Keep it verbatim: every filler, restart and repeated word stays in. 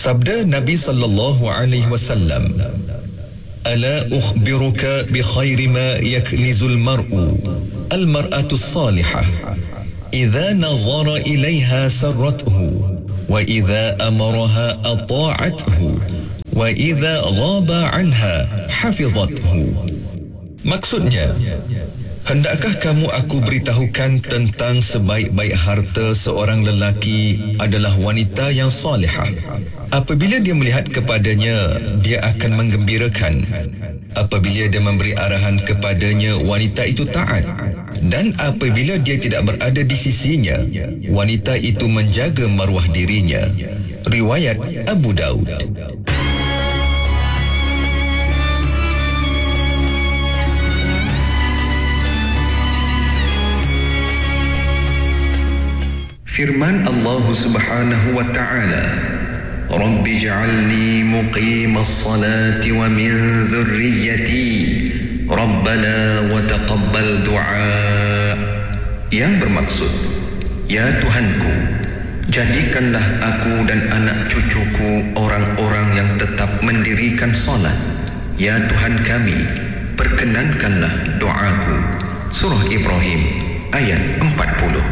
Sabda Nabi sallallahu alaihi wasallam, "Ala ukhbiruka bi khairi ma yaknizul mar'u al-mar'atu as-salihah idza nazara ilaiha sarrathu wa idza amaraha ata'athu wa idza ghaba anha hafizathu." Maksudnya, hendakkah kamu aku beritahukan tentang sebaik-baik harta seorang lelaki adalah wanita yang salihah. Apabila dia melihat kepadanya, dia akan menggembirakan. Apabila dia memberi arahan kepadanya, wanita itu taat. Dan apabila dia tidak berada di sisinya, wanita itu menjaga maruah dirinya. Riwayat Abu Daud. Firman Allah Subhanahu wa taala, "Rabbi ij'alni muqimas salati wa min dhurriyyati Rabbana wa taqabbal du'a." Yang bermaksud, ya Tuhanku, jadikanlah aku dan anak cucuku orang-orang yang tetap mendirikan salat. Ya Tuhan kami, perkenankanlah doaku. Surah Ibrahim ayat empat puluh.